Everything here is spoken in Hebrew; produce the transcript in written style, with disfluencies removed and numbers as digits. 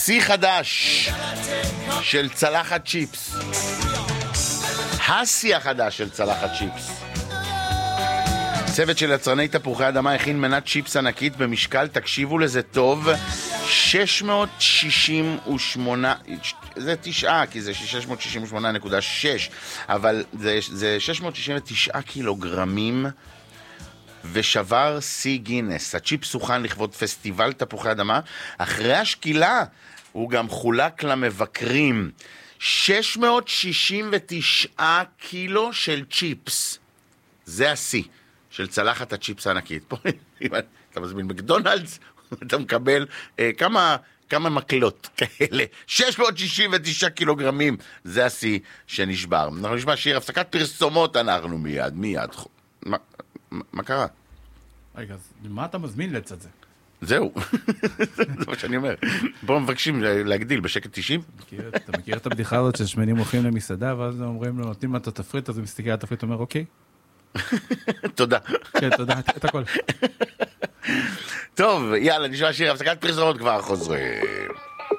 שיא חדש של צלחת צ'יפס. השיא החדש של צלחת צ'יפס. צוות של יצרני תפוחי אדמה הכין מנת צ'יפס ענקית במשקל, תקשיבו לזה טוב, 668, זה 9, כי זה 668.6, אבל זה 669 קילוגרמים, ושבר שיא גינס. הצ'יפס הוכן לכבוד פסטיבל תפוחי אדמה. אחרי השקילה הוא גם חולק למבקרים. 669 קילו של צ'יפס. זה השיא של צלחת הצ'יפס הענקית. פה, אם אתה מזמין מקדונלדס, אתה מקבל כמה מקלות כאלה. 669 קילוגרמים. זה השיא שנשבר. אנחנו נשמע שיר הפסקת פרסומות, אנחנו מיד. מה קרה? רגע, אז מה אתה מזמין לצד זה? זהו, זה מה שאני אומר. פה מבקשים להגדיל בשקט 90. אתה מכיר את הבדיחה הזאת ששמנים הולכים למסעדה, ואז אומרים לו, נותנים לו את התפריט, אז הוא מסתכל על התפריט, אומר, אוקיי. תודה. כן, תודה, את הכל. טוב, יאללה, נשמע שיר הפסקת פרסומות כבר חוזרים.